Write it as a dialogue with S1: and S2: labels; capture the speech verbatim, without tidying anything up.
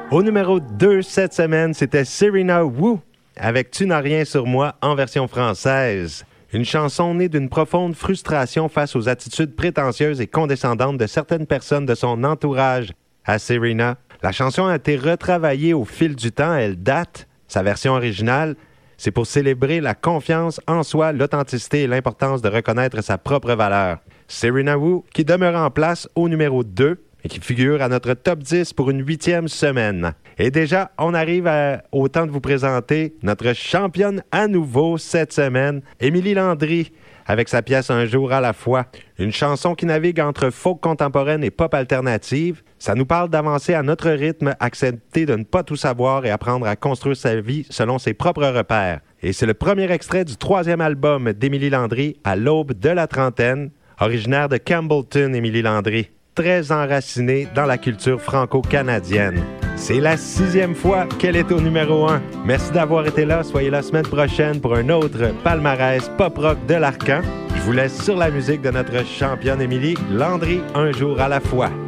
S1: Au numéro deux cette semaine, c'était Serena Wu avec « Tu n'as rien sur moi » en version française. Une chanson née d'une profonde frustration face aux attitudes prétentieuses et condescendantes de certaines personnes de son entourage. À Serena, la chanson a été retravaillée au fil du temps. Elle date. Sa version originale, c'est pour célébrer la confiance en soi, l'authenticité et l'importance de reconnaître sa propre valeur. Serena Wu, qui demeure en place au numéro deux et qui figure à notre top dix pour une huitième semaine. Et déjà, on arrive à, au temps de vous présenter notre championne à nouveau cette semaine, Émilie Landry, avec sa pièce « Un jour à la fois ». Une chanson qui navigue entre folk contemporaine et pop alternative. Ça nous parle d'avancer à notre rythme, accepter de ne pas tout savoir et apprendre à construire sa vie selon ses propres repères. Et c'est le premier extrait du troisième album d'Émilie Landry, à l'aube de la trentaine, originaire de Campbellton, Émilie Landry, très enracinée dans la culture franco-canadienne. C'est la sixième fois qu'elle est au numéro un. Merci d'avoir été là. Soyez la semaine prochaine pour un autre palmarès pop-rock de l'Arcan. Je vous laisse sur la musique de notre championne Émilie Landry, Un jour à la fois.